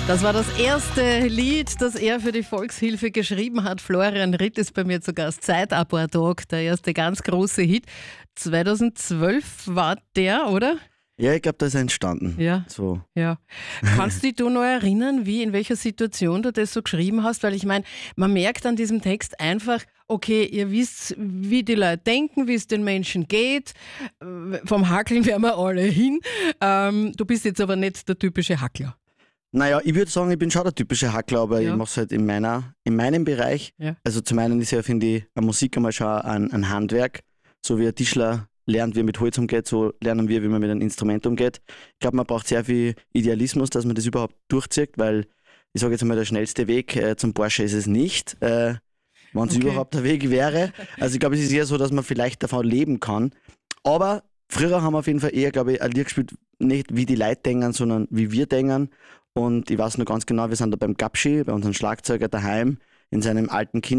Das war das erste Lied, das er für die Volkshilfe geschrieben hat. Florian Ritt ist bei mir zu Gast. Seit ein paar Tagen, der erste ganz große Hit. 2012 war der, oder? Ja, ich glaube, da ist er entstanden. Ja. So. Ja. Kannst du dich da noch erinnern, in welcher Situation du das so geschrieben hast? Weil ich meine, man merkt an diesem Text einfach, okay, ihr wisst, wie die Leute denken, wie es den Menschen geht. Vom Hackeln wären wir alle hin. Du bist jetzt aber nicht der typische Hackler. Naja, ich würde sagen, ich bin schon der typische Hackler, aber Ja. ich mache es halt in meinem Bereich. Ja. Also zum einen ist ja, finde ich, eine Musik einmal schon ein Handwerk. So wie ein Tischler lernt, wie er mit Holz umgeht, so lernen wir, wie man mit einem Instrument umgeht. Ich glaube, man braucht sehr viel Idealismus, dass man das überhaupt durchzieht, weil ich sage jetzt einmal, der schnellste Weg zum Porsche ist es nicht, wenn es Okay. überhaupt der Weg wäre. Also ich glaube, es ist eher so, dass man vielleicht davon leben kann. Aber früher haben wir auf jeden Fall eher, glaube ich, ein Lied gespielt, nicht wie die Leute denken, sondern wie wir denken. Und ich weiß noch ganz genau, wir sind da beim Gabschi, bei unserem Schlagzeuger daheim, in seinem alten